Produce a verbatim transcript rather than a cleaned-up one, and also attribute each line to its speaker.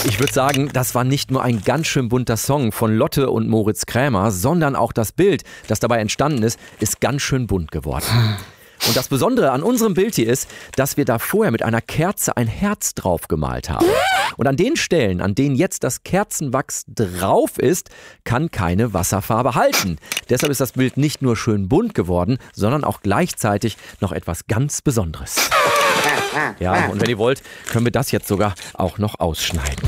Speaker 1: Ich würde sagen, das war nicht nur ein ganz schön bunter Song von Lotte und Moritz Krämer, sondern auch das Bild, das dabei entstanden ist, ist ganz schön bunt geworden. Und das Besondere an unserem Bild hier ist, dass wir da vorher mit einer Kerze ein Herz drauf gemalt haben. Und an den Stellen, an denen jetzt das Kerzenwachs drauf ist, kann keine Wasserfarbe halten. Deshalb ist das Bild nicht nur schön bunt geworden, sondern auch gleichzeitig noch etwas ganz Besonderes. Ja, und wenn ihr wollt, können wir das jetzt sogar auch noch ausschneiden.